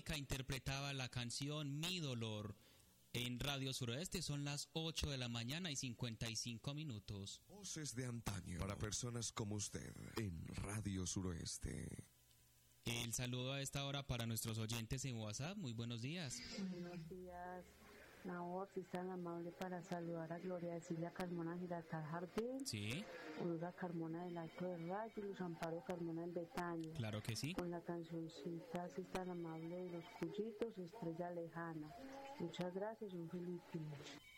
Mónica interpretaba la canción Mi Dolor en Radio Suroeste. Son las 8 de la mañana y 55 minutos. Voces de antaño para personas como usted en Radio Suroeste. El saludo a esta hora para nuestros oyentes en WhatsApp. Muy buenos días. Buenos días, Nahor, si es tan amable para saludar a Gloria Silvia Carmona Giraltar Jardín. Sí. Olga Carmona del Alto del Rayo y Luz Amparo Carmona en Betania. Claro que sí. Con la cancioncita, si es tan amable, de Los Cullitos, Estrella Lejana. Muchas gracias, un feliz día.